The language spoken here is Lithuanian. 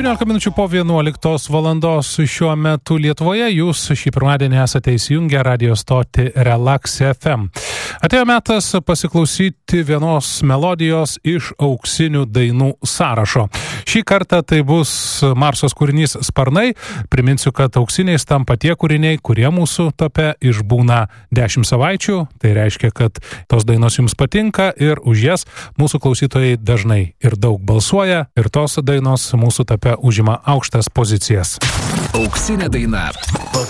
19 minučių po 11 valandos šiuo metu Lietuvoje. Jūs šį pirmadienį esate įsijungę radio stotį Relax FM. Atėjo metas pasiklausyti vienos melodijos iš auksinių dainų sąrašo. Šį kartą tai bus Marsos kūrinys Sparnai. Priminsiu, kad auksiniais tampa tie kūriniai, kurie mūsų tope išbūna 10 savaičių. Tai reiškia, kad tos dainos jums patinka ir už jas mūsų klausytojai dažnai ir daug balsuoja ir tos dainos mūsų tape užima aukštas pozicijas. Auksinė daina.